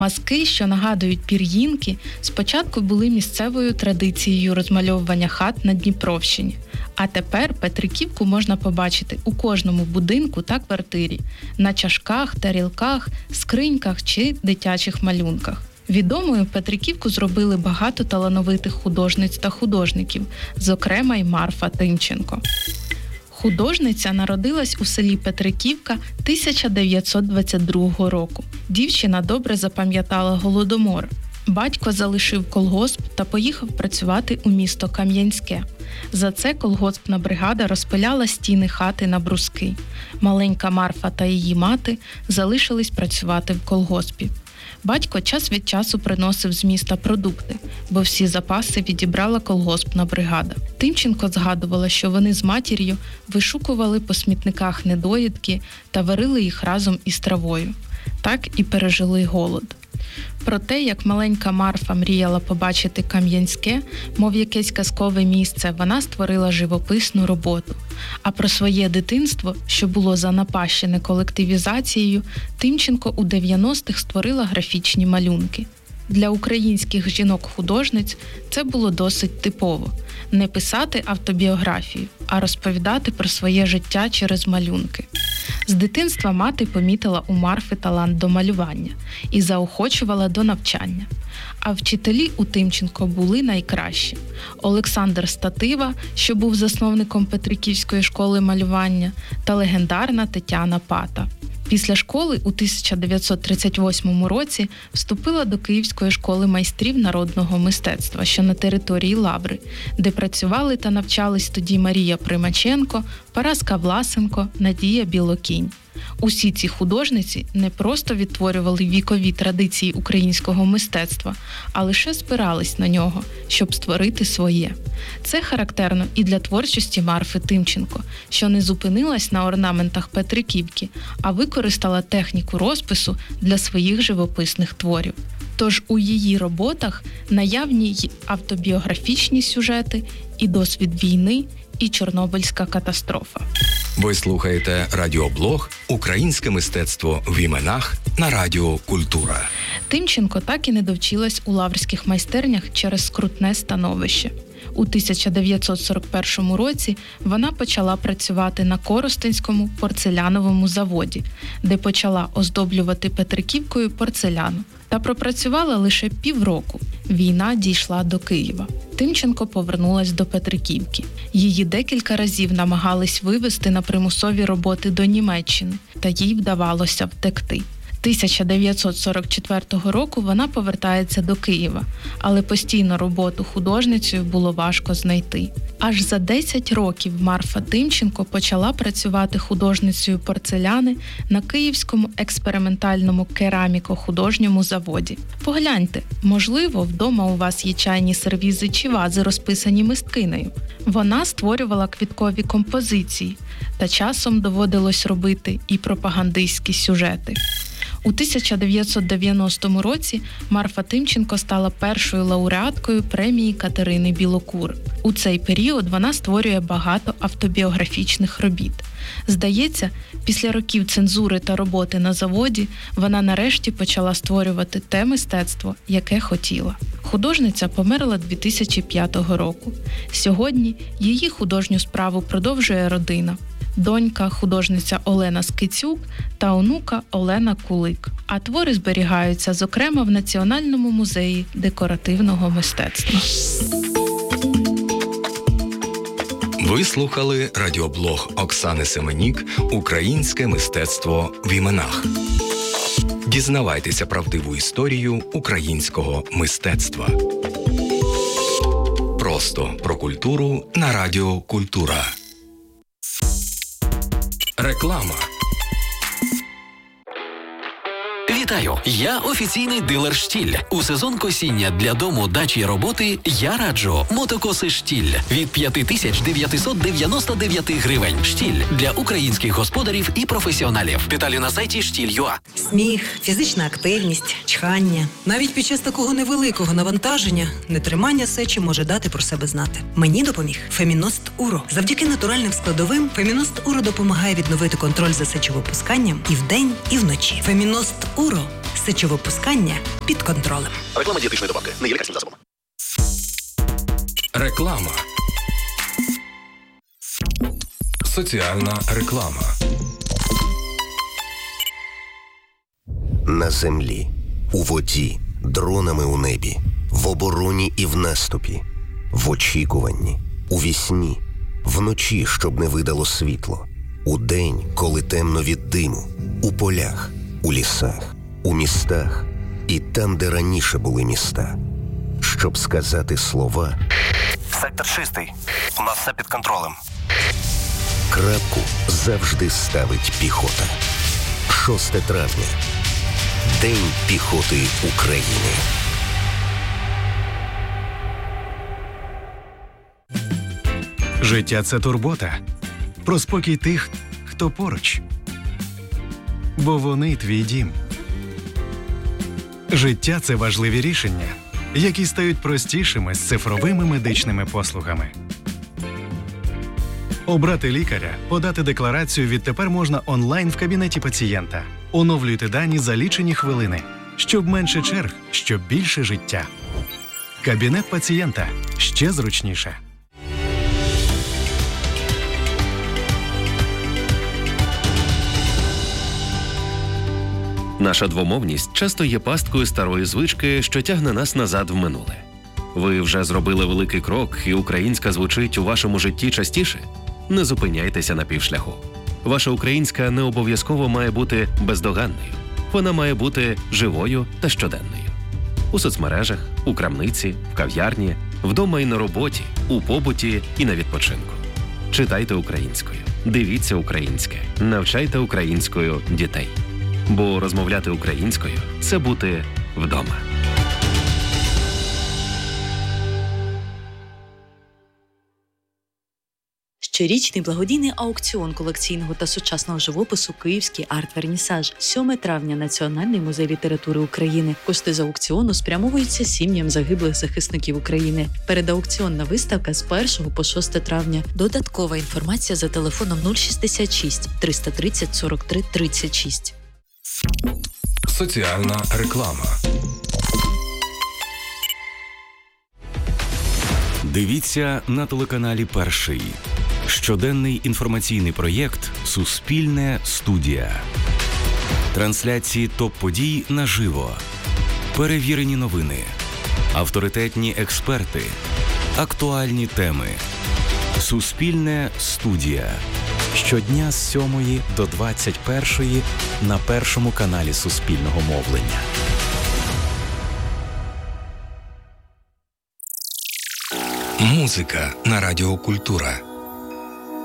Мазки, що нагадують пір'їнки, спочатку були місцевою традицією розмальовування хат на Дніпровщині. А тепер Петриківку можна побачити у кожному будинку та квартирі, на чашках, тарілках, скриньках чи дитячих малюнках. Відомою Петриківку зробили багато талановитих художниць та художників, зокрема й Марфа Тимченко. Художниця народилась у селі Петриківка 1922 року. Дівчина добре запам'ятала Голодомор. Батько залишив колгосп та поїхав працювати у місто Кам'янське. За це колгоспна бригада розпиляла стіни хати на бруски. Маленька Марфа та її мати залишились працювати в колгоспі. Батько час від часу приносив з міста продукти, бо всі запаси відібрала колгоспна бригада. Тимченко згадувала, що вони з матір'ю вишукували по смітниках недоїдки та варили їх разом із травою. Так і пережили голод. Про те, як маленька Марфа мріяла побачити Кам'янське, мов якесь казкове місце, вона створила живописну роботу. А про своє дитинство, що було занапащене колективізацією, Тимченко у 90-х створила графічні малюнки. Для українських жінок-художниць це було досить типово – не писати автобіографію, а розповідати про своє життя через малюнки. З дитинства мати помітила у Марфи талант до малювання і заохочувала до навчання. А вчителі у Тимченко були найкращі. Олександр Статива, що був засновником Петриківської школи малювання, та легендарна Тетяна Пата. Після школи у 1938 році вступила до Київської школи майстрів народного мистецтва, що на території Лаври, де працювали та навчались тоді Марія Примаченко, Параска Власенко, Надія Білокінь. Усі ці художниці не просто відтворювали вікові традиції українського мистецтва, а лише спирались на нього, щоб створити своє. Це характерно і для творчості Марфи Тимченко, що не зупинилась на орнаментах Петриківки, а використала техніку розпису для своїх живописних творів. Тож у її роботах наявні й автобіографічні сюжети, і досвід війни, і Чорнобильська катастрофа. Ви слухаєте радіоблог «Українське мистецтво в іменах» на Радіо Культура. Тимченко так і не довчилась у лаврських майстернях через скрутне становище. У 1941 році вона почала працювати на Коростенському порцеляновому заводі, де почала оздоблювати Петриківкою порцеляну. Та пропрацювала лише півроку. Війна дійшла до Києва. Тимченко повернулась до Петриківки. Її декілька разів намагались вивезти на примусові роботи до Німеччини, та їй вдавалося втекти. 1944 року вона повертається до Києва, але постійно роботу художницею було важко знайти. Аж за 10 років Марфа Тимченко почала працювати художницею порцеляни на Київському експериментальному кераміко-художньому заводі. Погляньте, можливо, вдома у вас є чайні сервізи чи вази, розписані мисткинею. Вона створювала квіткові композиції, та часом доводилось робити і пропагандистські сюжети. У 1990 році Марфа Тимченко стала першою лауреаткою премії Катерини Білокур. У цей період вона створює багато автобіографічних робіт. Здається, після років цензури та роботи на заводі вона нарешті почала створювати те мистецтво, яке хотіла. Художниця померла 2005 року. Сьогодні її художню справу продовжує родина. Донька, художниця Олена Скицюк та онука Олена Кулик. А твори зберігаються, зокрема, в Національному музеї декоративного мистецтва. Ви слухали радіоблог Оксани Семенік «Українське мистецтво в іменах». Дізнавайтеся правдиву історію українського мистецтва. Просто про культуру на Радіо Культура. Реклама. Вітаю! Я офіційний дилер «Штіль». У сезон косіння для дому, дачі і роботи я раджу мотокоси «Штіль» від 5999 гривень. «Штіль» для українських господарів і професіоналів. Деталі на сайті «Штіль.ua». Сміх, фізична активність, чхання. Навіть під час такого невеликого навантаження нетримання сечі може дати про себе знати. Мені допоміг Феміност Уро. Завдяки натуральним складовим Феміност Уро допомагає відновити контроль за сечовипусканням і вдень, і вночі. Феміност Уро Сечовипускання під контролем. Реклама дієтичної добавки. Не є лікарським засобом. Реклама. Соціальна реклама. На землі, у воді, дронами у небі, в обороні і в наступі, в очікуванні, у вісні, вночі, щоб не видало світло, удень, коли темно від диму, у полях, у лісах, у містах і там, де раніше були міста. Щоб сказати слова «Сектор чистий. У нас все під контролем». крапку завжди ставить піхота. 6 травня. День піхоти України. Життя – це турбота. Про спокій тих, хто поруч. Бо вони твій дім. Життя – це важливі рішення, які стають простішими з цифровими медичними послугами. Обрати лікаря, подати декларацію відтепер можна онлайн в кабінеті пацієнта. Оновлюйте дані за лічені хвилини. Щоб менше черг, щоб більше життя. Кабінет пацієнта. Ще зручніше. Наша двомовність часто є пасткою старої звички, що тягне нас назад в минуле. Ви вже зробили великий крок, і українська звучить у вашому житті частіше? Не зупиняйтеся на півшляху. Ваша українська не обов'язково має бути бездоганною. Вона має бути живою та щоденною. У соцмережах, у крамниці, в кав'ярні, вдома і на роботі, у побуті і на відпочинку. Читайте українською, дивіться українське, навчайте українською дітей. Бо розмовляти українською – це бути вдома. Щорічний благодійний аукціон колекційного та сучасного живопису «Київський арт-вернісаж». 7 травня. Національний музей літератури України. Кошти з аукціону спрямовуються сім'ям загиблих захисників України. Передаукціонна виставка з 1 по 6 травня. Додаткова інформація за телефоном 066 330 43 36. Соціальна реклама. Дивіться на телеканалі «Перший». Щоденний інформаційний проєкт «Суспільне студія». Трансляції топ-подій наживо. Перевірені новини. Авторитетні експерти. Актуальні теми. «Суспільне студія». Щодня з 7 до 21 на Першому каналі Суспільного мовлення. Музика на Радіо Культура.